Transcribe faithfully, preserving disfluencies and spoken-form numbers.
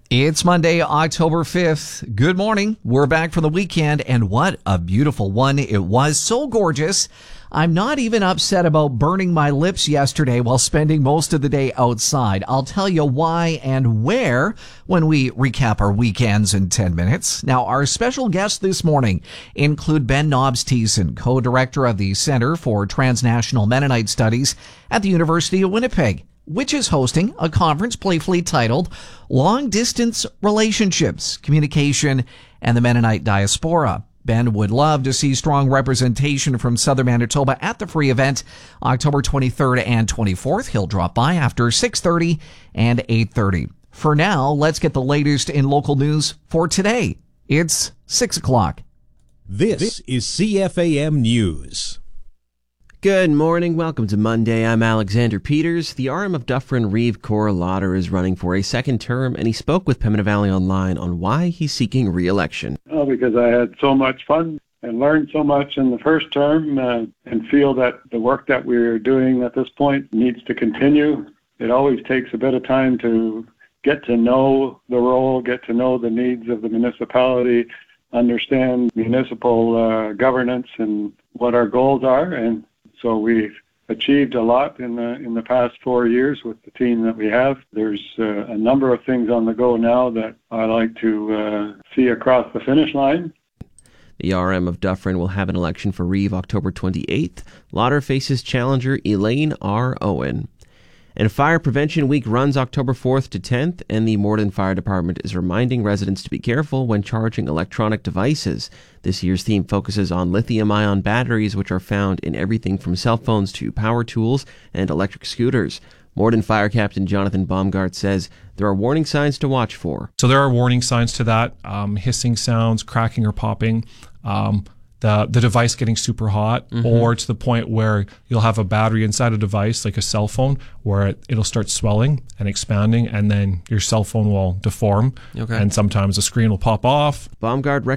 It's Monday, October fifth. Good morning. We're back from the weekend, and what a beautiful one it was. So gorgeous. I'm not even upset about burning my lips yesterday while spending most of the day outside. I'll tell you why and where when we recap our weekends in ten minutes. Now, our special guests this morning include Ben Nobbs-Thiessen, co-director of the Center for Transnational Mennonite Studies at the University of Winnipeg, which is hosting a conference playfully titled Long Distance Relationships, Communication, and the Mennonite Diaspora. Ben would love to see strong representation from Southern Manitoba at the free event October twenty-third and twenty-fourth. He'll drop by after six thirty and eight thirty. For now, let's get the latest in local news for today. It's six o'clock. This is C F A M News. Good morning. Welcome to Monday. I'm Alexander Peters. The R M of Dufferin, Reeve Cora Lauder, is running for a second term, and he spoke with Pembina Valley Online on why he's seeking re-election. Oh, because I had so much fun and learned so much in the first term uh, and feel that the work that we're doing at this point needs to continue. It always takes a bit of time to get to know the role, get to know the needs of the municipality, understand municipal uh, governance and what our goals are. And so we've achieved a lot in the in the past four years with the team that we have. There's uh, a number of things on the go now that I like to uh, see across the finish line. The R M of Dufferin will have an election for Reeve October twenty-eighth. Lauder faces challenger Elaine R. Owen. And Fire Prevention Week runs October fourth to tenth, and the Morden Fire Department is reminding residents to be careful when charging electronic devices. This year's theme focuses on lithium-ion batteries, which are found in everything from cell phones to power tools and electric scooters. Morden Fire Captain Jonathan Baumgart says there are warning signs to watch for. So there are warning signs to that, um, hissing sounds, cracking or popping, um, the the device getting super hot, mm-hmm. or to the point where you'll have a battery inside a device, like a cell phone, where it, it'll start swelling and expanding, and then your cell phone will deform, okay. and sometimes the screen will pop off. Baumgart